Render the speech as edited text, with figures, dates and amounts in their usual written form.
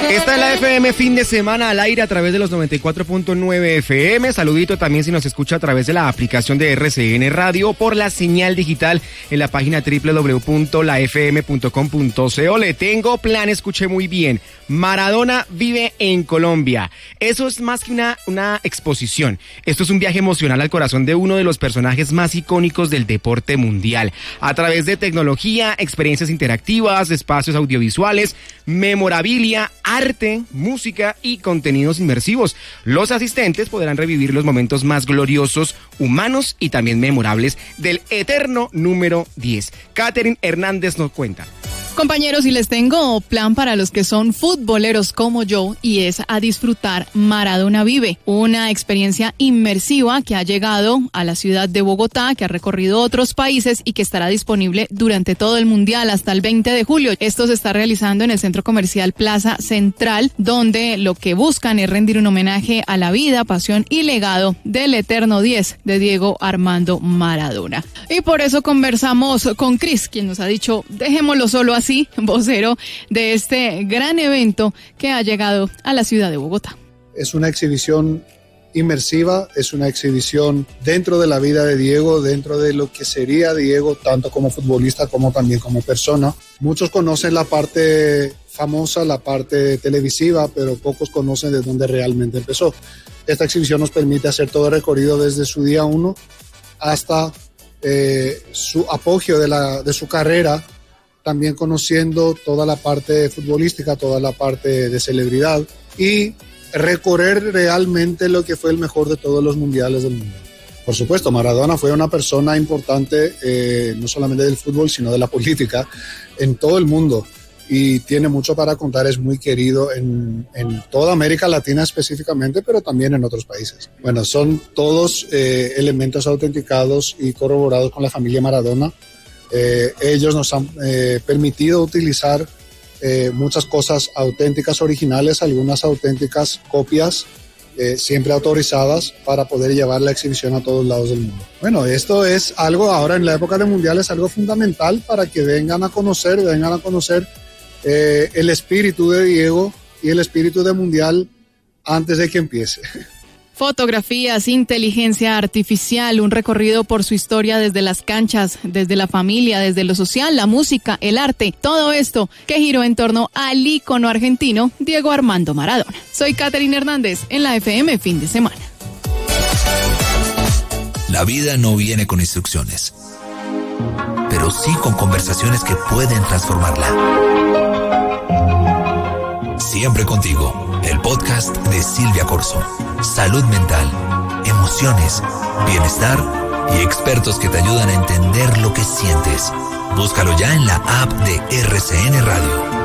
Esta es la FM Fin de Semana al aire a través de los 94.9 FM. Saludito también si nos escucha a través de la aplicación de RCN Radio o por la señal digital en la página www.lafm.com.co. Le tengo plan, escuché muy bien. Maradona vive en Colombia. Eso es más que una exposición. Esto es un viaje emocional al corazón de uno de los personajes más icónicos del deporte mundial. A través de tecnología, experiencias interactivas, espacios audiovisuales, memorabilia, arte, música y contenidos inmersivos. Los asistentes podrán revivir los momentos más gloriosos, humanos y también memorables del eterno número 10. Catherine Hernández nos cuenta. Compañeros, y les tengo plan para los que son futboleros como yo, y es a disfrutar Maradona Vive, una experiencia inmersiva que ha llegado a la ciudad de Bogotá, que ha recorrido otros países y que estará disponible durante todo el Mundial hasta el 20 de julio. Esto se está realizando en el Centro Comercial Plaza Central, donde lo que buscan es rendir un homenaje a la vida, pasión y legado del eterno 10 de Diego Armando Maradona. Y por eso conversamos con Cris, quien nos ha dicho, dejémoslo solo así, vocero de este gran evento que ha llegado a la ciudad de Bogotá. Es una exhibición inmersiva, es una exhibición dentro de la vida de Diego, dentro de lo que sería Diego, tanto como futbolista como también como persona. Muchos conocen la parte famosa, la parte televisiva, pero pocos conocen de dónde realmente empezó. Esta exhibición nos permite hacer todo el recorrido desde su día 1 hasta su apogeo de su carrera, también conociendo toda la parte futbolística, toda la parte de celebridad y recorrer realmente lo que fue el mejor de todos los mundiales del mundo. Por supuesto, Maradona fue una persona importante, no solamente del fútbol, sino de la política en todo el mundo y tiene mucho para contar, es muy querido en toda América Latina específicamente, pero también en otros países. Bueno, son todos elementos autenticados y corroborados con la familia Maradona. Ellos nos han permitido utilizar muchas cosas auténticas, originales, algunas auténticas copias, siempre autorizadas para poder llevar la exhibición a todos lados del mundo. Bueno, esto es algo ahora en la época de mundial, es algo fundamental para que vengan a conocer el espíritu de Diego y el espíritu de mundial antes de que empiece. Fotografías, inteligencia artificial, un recorrido por su historia desde las canchas, desde la familia, desde lo social, la música, el arte, todo esto que giró en torno al ícono argentino Diego Armando Maradona. Soy Catherine Hernández en la FM Fin de Semana. La vida no viene con instrucciones, pero sí con conversaciones que pueden transformarla. Siempre contigo, el podcast de Silvia Corso. Salud mental, emociones, bienestar y expertos que te ayudan a entender lo que sientes. Búscalo ya en la app de RCN Radio.